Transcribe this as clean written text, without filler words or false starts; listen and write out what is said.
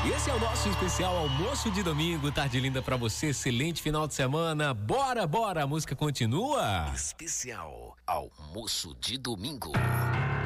Esse é o nosso especial almoço de domingo. Tarde linda pra você, excelente final de semana. Bora, bora, a música continua. Especial almoço de domingo.